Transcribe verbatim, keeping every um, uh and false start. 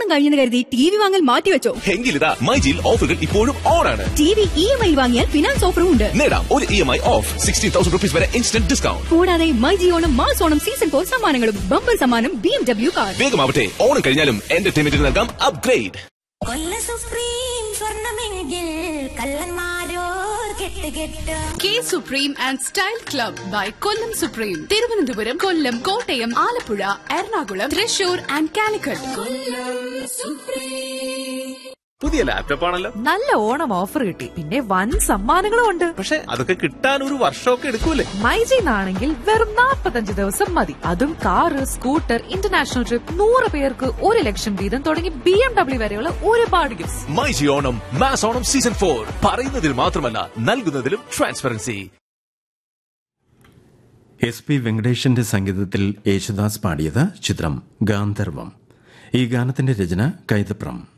ഓണം കഴിഞ്ഞെന്ന് കരുതി T V വാങ്ങൽ മാറ്റിവെച്ചോ? എങ്കിലിതാ മൈജിയിൽ ഓഫറുകൾ ഇപ്പോഴും ഓൺ ആണ്. T V E M I വാങ്ങിയാൽ ഫിനാൻസ് ഓഫറും ഉണ്ട്. നേടാം ഒരു E M I of sixteen thousand rupees വരെ ഇൻസ്റ്റന്റ് ഡിസ്കൗണ്ട്. കൂടാതെ myG Onam mass Onam season four സമ്മാനങ്ങളും ബമ്പർ സമ്മാനം B M W car. വേഗമാവട്ടെ, Onam കഴിഞ്ഞാലും എന്റർടൈൻമെന്റിന് നൽകാം upgrade. K supreme and style club by Kollam supreme. Thiruvananthapuram, Kollam, Kottayam, Alappuzha, Ernakulam, Thrissur and Calicut. പുതിയ ലാപ്ടോപ്പ് ആണല്ലോ. നല്ല ഓണം ഓഫർ കിട്ടി, പിന്നെ വൻ സമ്മാനങ്ങളും ഉണ്ട്. പക്ഷെ അതൊക്കെ കിട്ടാൻ ഒരു വർഷമൊക്കെ എടുക്കൂലേ? മൈജിന്നാണെങ്കിൽ വെറും നാൽപ്പത്തഞ്ച് ദിവസം മതി. അതും കാറ്, സ്കൂട്ടർ, ഇന്റർനാഷണൽ ട്രിപ്പ്, നൂറ് പേർക്ക് ഒരു ലക്ഷം വീതം തുടങ്ങി ബി എം ഡബ്ല്യു വരെയുള്ള ഒരുപാട് gifts. MyG Onam mass Onam season four. പറയുന്നതിൽ മാത്രമല്ല, നൽകുന്നതിലും ട്രാൻസ്പെറൻസി. എസ് പി വെങ്കടേഷിന്റെ സംഗീതത്തിൽ യേശുദാസ് പാടിയത് ചിത്രം ഗാന്ധർവം. ഈ ഗാനത്തിന്റെ രചന കൈതപ്രം.